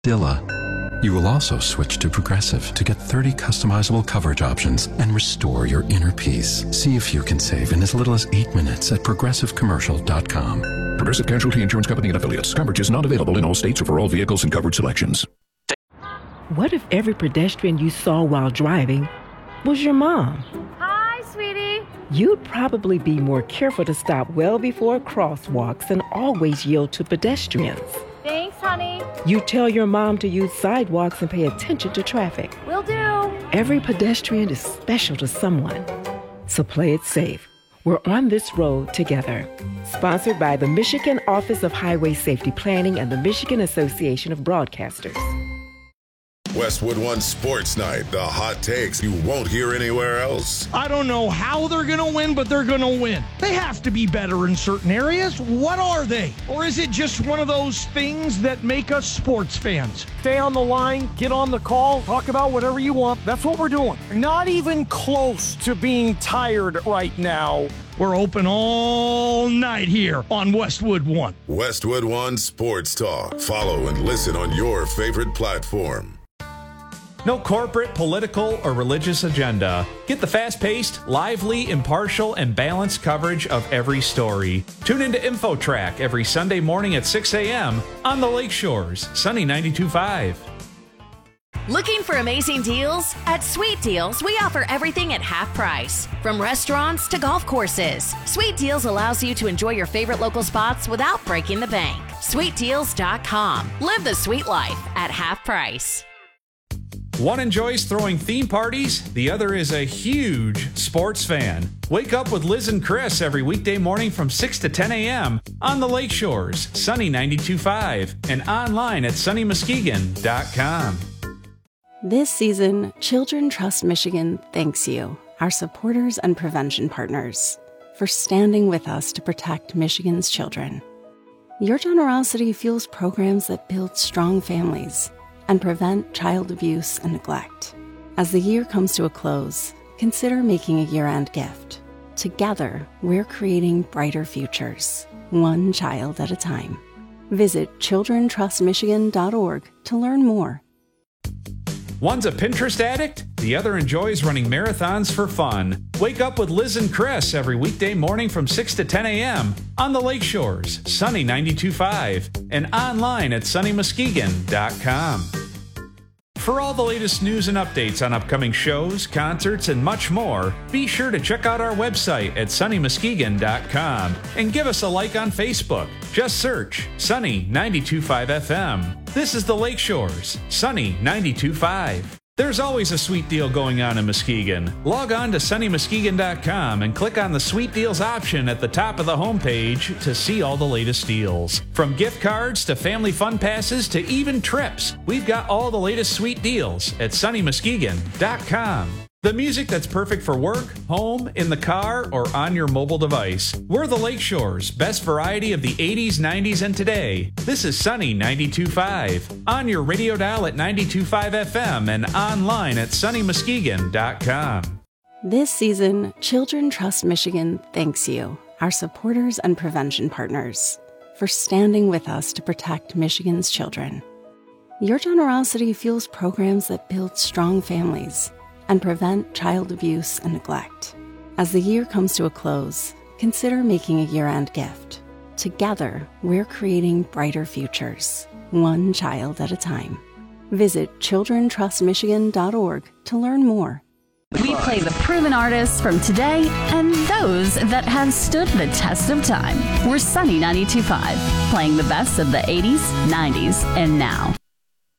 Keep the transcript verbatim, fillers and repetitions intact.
Dilla. You will also switch to Progressive to get thirty customizable coverage options and restore your inner peace. See if you can save in as little as eight minutes at progressive commercial dot com. Progressive Casualty Insurance Company and Affiliates. Coverage is not available in all states or for all vehicles and coverage selections. What if every pedestrian you saw while driving was your mom? Hi, sweetie. You'd probably be more careful to stop well before crosswalks and always yield to pedestrians. Thanks, honey. You tell your mom to use sidewalks and pay attention to traffic. Will do. Every pedestrian is special to someone. So play it safe. We're on this road together. Sponsored by the Michigan Office of Highway Safety Planning and the Michigan Association of Broadcasters. Westwood One Sports Night, the hot takes you won't hear anywhere else. I don't know how they're going to win, but they're going to win. They have to be better in certain areas. What are they? Or is it just one of those things that make us sports fans? Stay on the line, get on the call, talk about whatever you want. That's what we're doing. Not even close to being tired right now. We're open all night here on Westwood One. Westwood One Sports Talk. Follow and listen on your favorite platform. No corporate, political, or religious agenda. Get the fast-paced, lively, impartial, and balanced coverage of every story. Tune into InfoTrack every Sunday morning at six a.m. on the Lakeshores, Sunny ninety-two point five. Looking for amazing deals? At Sweet Deals, we offer everything at half price. From restaurants to golf courses, Sweet Deals allows you to enjoy your favorite local spots without breaking the bank. sweet deals dot com. Live the sweet life at half price. One enjoys throwing theme parties, the other is a huge sports fan. Wake up with Liz and Chris every weekday morning from six to ten a.m. on the Lakeshores, Sunny ninety-two point five, and online at sunny muskegon dot com. This season, Children Trust Michigan thanks you, our supporters and prevention partners, for standing with us to protect Michigan's children. Your generosity fuels programs that build strong families and prevent child abuse and neglect. As the year comes to a close, consider making a year-end gift. Together, we're creating brighter futures, one child at a time. Visit children trust michigan dot org to learn more. One's a Pinterest addict, the other enjoys running marathons for fun. Wake up with Liz and Chris every weekday morning from six to ten a.m. on the Lakeshores, Sunny ninety-two point five, and online at sunny muskegon dot com. For all the latest news and updates on upcoming shows, concerts, and much more, be sure to check out our website at sunny muskegon dot com and give us a like on Facebook. Just search Sunny ninety-two point five F M. This is the Lakeshores, Sunny ninety-two point five. There's always a sweet deal going on in Muskegon. Log on to sunny muskegon dot com and click on the Sweet Deals option at the top of the homepage to see all the latest deals. From gift cards to family fun passes to even trips, we've got all the latest sweet deals at sunny muskegon dot com. The music that's perfect for work, home, in the car, or on your mobile device. We're the Lakeshores, best variety of the eighties, nineties, and today. This is Sunny ninety-two point five, on your radio dial at ninety-two point five F M and online at sunny muskegon dot com. This season, Children Trust Michigan thanks you, our supporters and prevention partners, for standing with us to protect Michigan's children. Your generosity fuels programs that build strong families and prevent child abuse and neglect. As the year comes to a close, consider making a year-end gift. Together, we're creating brighter futures, one child at a time. Visit children trust michigan dot org to learn more. We play the proven artists from today and those that have stood the test of time. We're Sunny ninety-two point five, playing the best of the eighties, nineties, and now.